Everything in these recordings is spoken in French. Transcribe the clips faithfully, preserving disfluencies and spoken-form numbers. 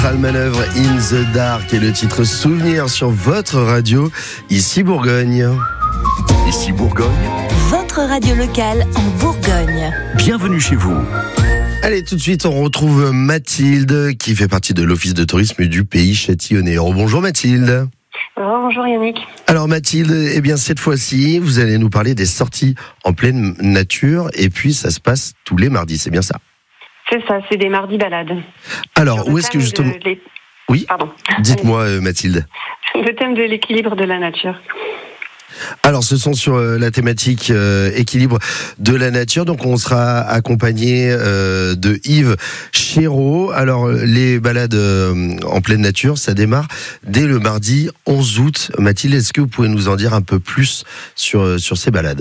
Manœuvre In the Dark et le titre Souvenir sur votre radio, ici Bourgogne. Ici Bourgogne. Votre radio locale en Bourgogne. Bienvenue chez vous. Allez, tout de suite, on retrouve Mathilde qui fait partie de l'Office de tourisme du pays châtillonnais. Bonjour Mathilde. Bonjour Yannick. Alors Mathilde, eh bien cette fois-ci, vous allez nous parler des sorties en pleine nature et puis ça se passe tous les mardis, c'est bien ça? C'est ça, c'est des mardis balades. Alors, où est-ce que justement... Les... Oui, Pardon. Dites-moi euh, Mathilde. Le thème de l'équilibre de la nature. Alors, ce sont sur euh, la thématique euh, équilibre de la nature. Donc, on sera accompagné euh, de Yves Chéreau. Alors, les balades euh, en pleine nature, ça démarre dès le mardi onze août. Mathilde, est-ce que vous pouvez nous en dire un peu plus sur, euh, sur ces balades ?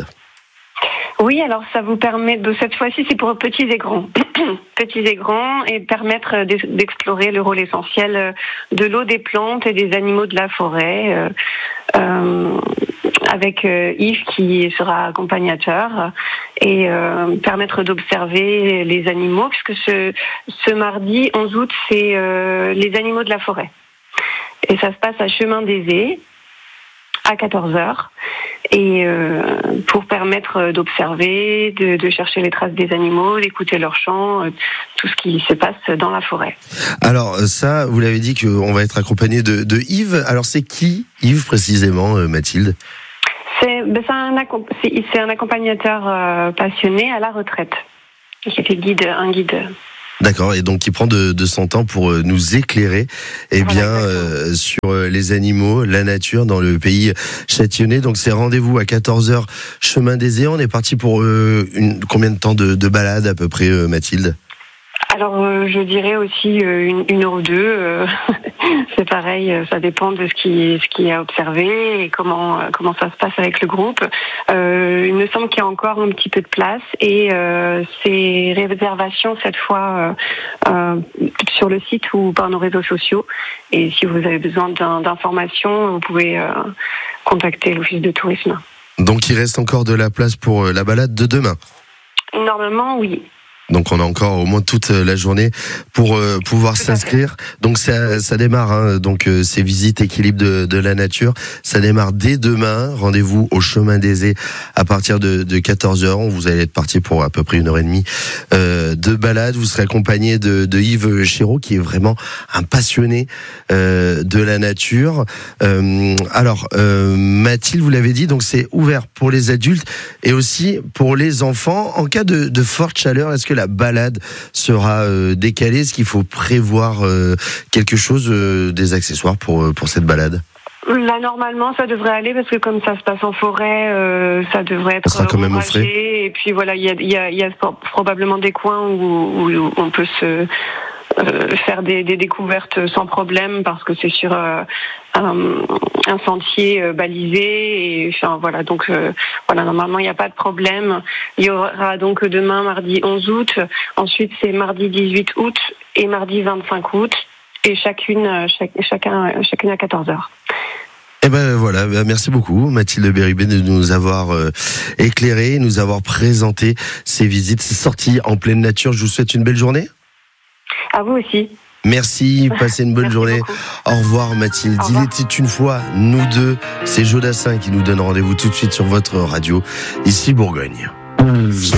Oui, alors ça vous permet, de cette fois-ci, c'est pour petits et grands. Petits et grands, et permettre d'explorer le rôle essentiel de l'eau, des plantes et des animaux de la forêt, euh, euh, avec euh, Yves qui sera accompagnateur, et euh, permettre d'observer les animaux, puisque ce, ce mardi onze août, c'est euh, les animaux de la forêt. Et ça se passe à Chemin des Ais, à quatorze heures, et euh, pour permettre d'observer, de, de chercher les traces des animaux, d'écouter leurs chants, euh, tout ce qui se passe dans la forêt. Alors ça, vous l'avez dit qu'on va être accompagné de, de Yves. Alors c'est qui Yves précisément, euh, Mathilde ? C'est, ben c'est, un, c'est, c'est un accompagnateur euh, passionné à la retraite, qui fait guide, un guide. D'accord, et donc qui prend de, de son temps pour nous éclairer eh bien, voilà, euh, sur les animaux, la nature dans le pays châtillonnais. Donc c'est rendez-vous à quatorze heures, Chemin des Ais. On est parti pour euh, une, combien de temps de, de balade à peu près, euh, Mathilde ? Alors euh, je dirais aussi euh, une, une heure ou deux. Euh, c'est pareil, ça dépend de ce qui, ce qui est à observer et comment, comment ça se passe avec le groupe. Euh, il me semble qu'il y a encore un petit peu de place et euh, c'est réservation cette fois euh, euh, sur le site ou par nos réseaux sociaux. Et si vous avez besoin d'un, d'informations, vous pouvez euh, contacter l'Office de tourisme. Donc il reste encore de la place pour la balade de demain ? Normalement, oui. Donc on a encore au moins toute la journée pour euh, pouvoir Tout s'inscrire. Donc ça, ça démarre, hein, donc euh, ces visites équilibre de, de la nature, ça démarre dès demain. Rendez-vous au Chemin des Ais à partir de, de quatorze heures. Vous allez être parti pour à peu près une heure et demie euh, de balade. Vous serez accompagné de, de Yves Chéreau qui est vraiment un passionné euh, de la nature. Euh, alors euh, Mathilde, vous l'avez dit, donc c'est ouvert pour les adultes et aussi pour les enfants. En cas de, de forte chaleur, est-ce que la balade sera euh, décalée? Est-ce qu'il faut prévoir euh, quelque chose, euh, des accessoires pour, euh, pour cette balade? Là, normalement, ça devrait aller parce que comme ça se passe en forêt, euh, ça devrait être ça sera quand même au frais. Et puis voilà, il y a, y, a, y a probablement des coins où, où on peut se euh, faire des, des découvertes sans problème parce que c'est sur euh, un, un sentier euh, balisé. Et enfin voilà, donc euh, voilà, normalement il n'y a pas de problème. Il y aura donc demain, mardi onze août. Ensuite, c'est mardi dix-huit août et mardi vingt-cinq août. Et chacune, chaque, chacun, chacune à quatorze heures. Eh ben voilà, merci beaucoup Mathilde Bérubé de nous avoir euh, éclairé, nous avoir présenté ces visites, ces sorties en pleine nature. Je vous souhaite une belle journée. À vous aussi. Merci, passez une bonne Merci journée. beaucoup. Au revoir Mathilde. Au revoir. Il était une fois, nous deux, c'est Jodassin qui nous donne rendez-vous tout de suite sur votre radio, ici Bourgogne.